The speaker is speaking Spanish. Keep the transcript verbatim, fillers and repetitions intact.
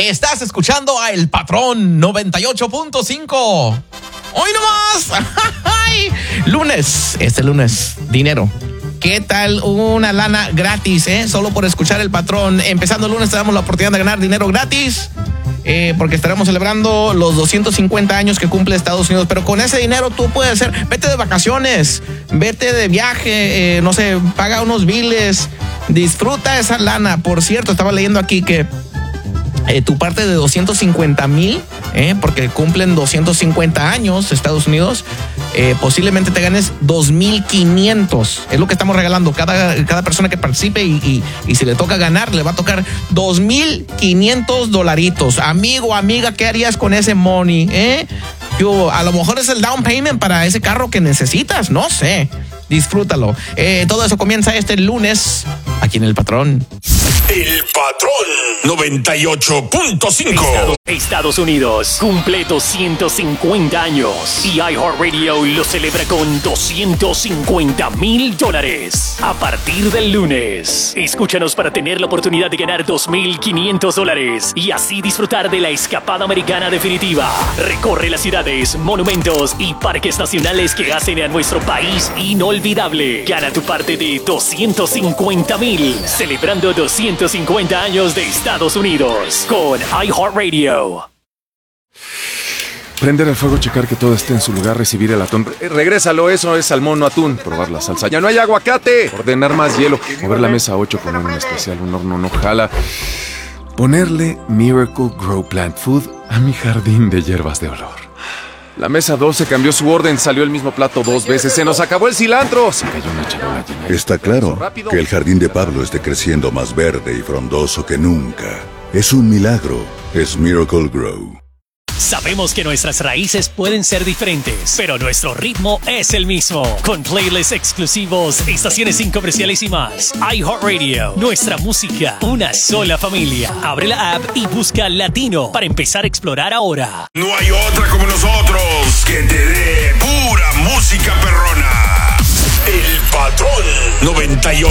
Estás escuchando a El Patrón noventa y ocho punto cinco. ¡Hoy nomás! Lunes, este lunes, dinero. ¿Qué tal una lana gratis, eh? Solo por escuchar El Patrón. Empezando el lunes te damos la oportunidad de ganar dinero gratis. Eh, porque estaremos celebrando los doscientos cincuenta años que cumple Estados Unidos. Pero con ese dinero tú puedes hacer, vete de vacaciones, vete de viaje, eh, no sé, paga unos biles, disfruta esa lana. Por cierto, estaba leyendo aquí que Eh, tu parte de doscientos cincuenta mil, eh, porque cumplen doscientos cincuenta años Estados Unidos, eh, posiblemente te ganes dos mil quinientos. Es lo que estamos regalando. Cada, cada persona que participe y, y, y si le toca ganar, le va a tocar dos mil quinientos dolaritos. Amigo, amiga, ¿qué harías con ese money? Eh? Yo, a lo mejor es el down payment para ese carro que necesitas, no sé. Disfrútalo. Eh, todo eso comienza este lunes aquí en El Patrón. El Patrón noventa y ocho punto cinco. Estados, Estados Unidos cumple doscientos cincuenta años y iHeartRadio lo celebra con doscientos cincuenta mil dólares. A partir del lunes, escúchanos para tener la oportunidad de ganar dos mil quinientos dólares y así disfrutar de la escapada americana definitiva. Recorre las ciudades, monumentos y parques nacionales que hacen a nuestro país inolvidable. Gana tu parte de doscientos cincuenta mil, celebrando doscientos cincuenta años de Estados Unidos con iHeartRadio. Prender el fuego, checar que todo esté en su lugar, recibir el atún. Eh, regrésalo, eso es salmón, no atún. Probar la salsa. ¡Ya no hay aguacate! Ordenar más hielo. Mover la mesa ocho, poner un especial, un horno no jala. Ponerle Miracle Grow Plant Food a mi jardín de hierbas de olor. La mesa doce cambió su orden, salió el mismo plato dos veces. ¡Se nos acabó el cilantro! Se cayó una charola llena de... Está claro que el jardín de Pablo esté creciendo más verde y frondoso que nunca. Es un milagro. Es Miracle Grow. Sabemos que nuestras raíces pueden ser diferentes, pero nuestro ritmo es el mismo. Con playlists exclusivos, estaciones sin comerciales y más. iHeartRadio, nuestra música, una sola familia. Abre la app y busca Latino para empezar a explorar ahora. No hay otra como nosotros que te dé pura música perrona. El Patrón noventa y ocho.